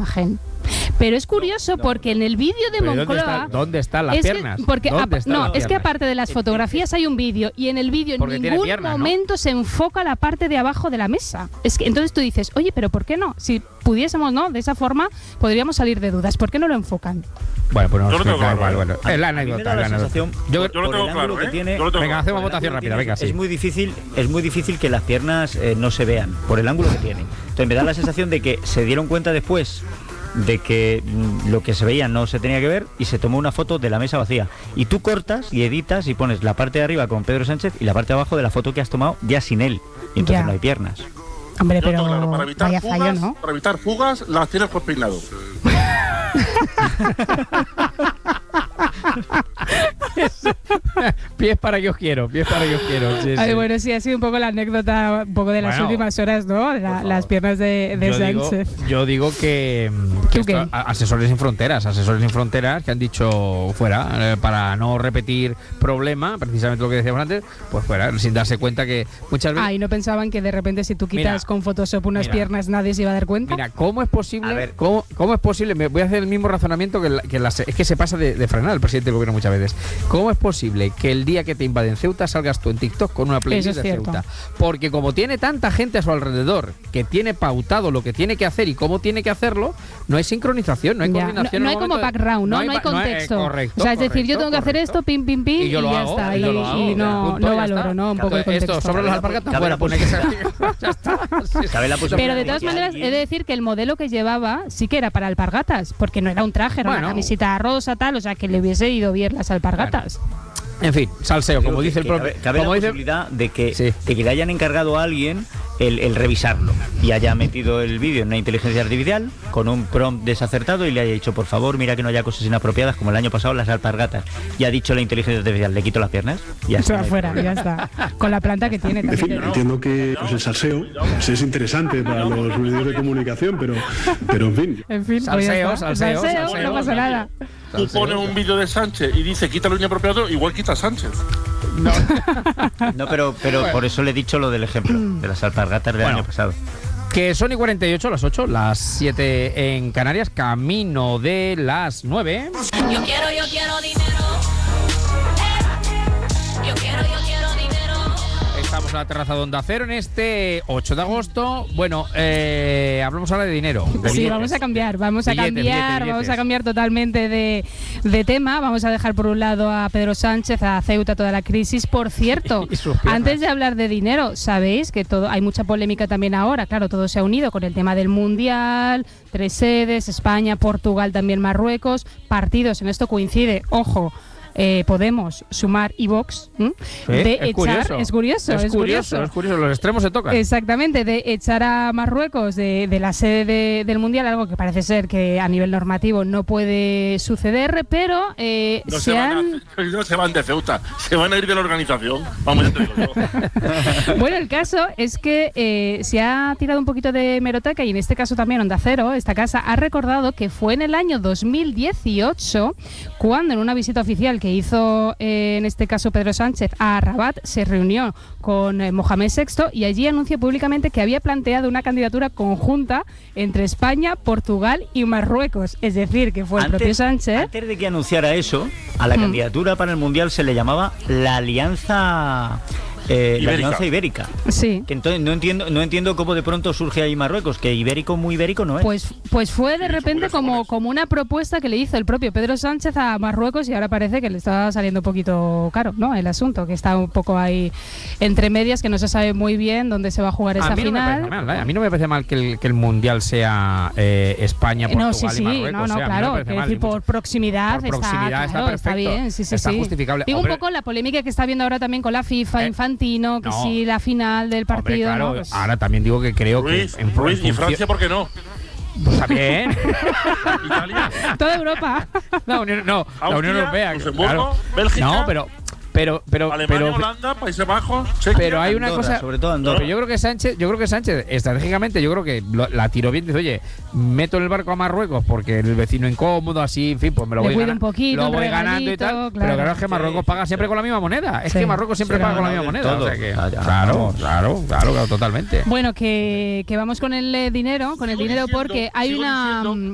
imagen. Pero es curioso porque en el vídeo de Moncloa... ¿Dónde están las piernas? Porque es que aparte de las fotografías hay un vídeo y en el vídeo en ningún momento se enfoca la parte de abajo de la mesa. Es que entonces tú dices, oye, pero ¿por qué no? Si pudiésemos, ¿no? De esa forma podríamos salir de dudas. ¿Por qué no lo enfocan? Bueno, pues no yo lo tengo claro, bueno. Es la anécdota. Yo lo tengo claro, Venga, hacemos votación rápida, venga, sí. Es muy difícil que las piernas no se vean por el ángulo que tienen. Entonces me da la sensación de que se dieron cuenta después de que lo que se veía no se tenía que ver y se tomó una foto de la mesa vacía. Y tú cortas y editas y pones la parte de arriba con Pedro Sánchez y la parte de abajo de la foto que has tomado ya sin él. Y entonces no hay piernas. Hombre, pero claro, para evitar vaya fugas, fallo, ¿no? Para evitar fugas, las tienes por peinado. Pies para que os quiero. Sí, Ay, bueno, sí, ha sido un poco la anécdota un poco de las últimas horas, ¿no? Las piernas de Sánchez. Yo digo que Asesores Sin Fronteras que han dicho fuera, para no repetir problema, precisamente lo que decíamos antes, pues fuera, sin darse cuenta que muchas veces... ¿Y no pensaban que de repente si tú quitas con Photoshop unas piernas nadie se iba a dar cuenta? Mira, ¿cómo es posible? ¿Cómo es posible? Me voy a hacer el mismo razonamiento es que se pasa de frenar el presidente del gobierno muchas veces. ¿Cómo es posible que el día que te invaden Ceuta salgas tú en TikTok con una playlist de Ceuta? Porque como tiene tanta gente a su alrededor que tiene pautado lo que tiene que hacer y cómo tiene que hacerlo, no hay sincronización, no hay coordinación. No hay como background, no hay contexto. Correcto, o sea, es decir, yo tengo que hacer esto, pim, pim, pim, y ya está. Y no valoro, ¿no? Un poco el contexto. Esto sobre las alpargatas, bueno, pues hay que salir. Ya está. Pero de todas maneras, he de decir que el modelo que llevaba sí que era para alpargatas, porque no era un traje, era una camiseta rosa, tal, o sea, que le hubiese ido bien las alpargatas. En fin, salseo, como dice el propio. Cabe la posibilidad de que le hayan encargado a alguien el revisarlo y haya metido el vídeo en una inteligencia artificial con un prompt desacertado y le haya dicho, por favor, mira que no haya cosas inapropiadas como el año pasado las alpargatas. Y ha dicho la inteligencia artificial, le quito las piernas y ya está. Fuera, ya está. Con la planta que tiene. En fin, entiendo que el salseo es interesante para los medios de comunicación, pero en fin. Salseo, no pasa nada. Tú pones un vídeo de Sánchez y dice quita lo inapropiado, igual quita Sánchez. No, pero por eso le he dicho lo del ejemplo de las alpargatas del año pasado. Que son y 48, las 8, las 7 en Canarias, camino de las 9. Yo quiero dinero. Yo quiero dinero. Estamos en la terraza de Onda Cero en este 8 de agosto. Bueno, hablamos ahora de dinero. Sí, vamos a cambiar totalmente de tema. Vamos a dejar por un lado a Pedro Sánchez, a Ceuta, toda la crisis. Por cierto, antes de hablar de dinero, sabéis que hay mucha polémica también ahora. Claro, todo se ha unido con el tema del Mundial, 3 sedes, España, Portugal, también Marruecos, partidos, en esto coincide, ojo, Podemos, Sumar y Vox, es curioso, los extremos se tocan. Exactamente, de echar a Marruecos de la sede del Mundial, algo que parece ser que a nivel normativo no puede suceder, pero no se van de Ceuta, se van a ir de la organización. Vamos, ya te digo yo. Bueno, el caso es que se ha tirado un poquito de hemeroteca y en este caso también Onda Cero, esta casa, ha recordado que fue en el año 2018 cuando en una visita oficial que hizo en este caso Pedro Sánchez a Rabat se reunió con Mohamed VI y allí anunció públicamente que había planteado una candidatura conjunta entre España, Portugal y Marruecos, es decir, que fue el propio Sánchez. Antes de que anunciara eso, a la candidatura para el Mundial se le llamaba la Alianza Ibérica. Sí. Que entonces no entiendo cómo de pronto surge ahí Marruecos, que muy ibérico no es. Pues fue de repente como una propuesta que le hizo el propio Pedro Sánchez a Marruecos y ahora parece que le está saliendo un poquito caro, ¿no? El asunto, que está un poco ahí entre medias, que no se sabe muy bien dónde se va a jugar esa final. A mí no me parece mal que el Mundial sea España, Portugal y Marruecos. Claro, es decir, por proximidad, está bien, sí. Está justificable. Digo un poco la polémica que está habiendo ahora también con la FIFA, que si la final del partido. Hombre, claro, ahora también digo que creo Ruiz, que en ¿y Francia por qué no? Pues también. Italia. Toda Europa. La Unión Europea. Luxemburgo, Bélgica. No, pero Alemania, Holanda, Países Bajos, Chequia. Pero hay una cosa, sobre todo Andorra. Yo creo que Sánchez estratégicamente la tiró bien, dice, oye, meto en el barco a Marruecos porque el vecino incómodo, así, en fin, pues me lo voy ganando y tal. Pero claro, es que Marruecos paga siempre con la misma moneda. Es que Marruecos siempre paga con la misma moneda. O sea que, claro, totalmente. Bueno, que vamos con el dinero, porque hay una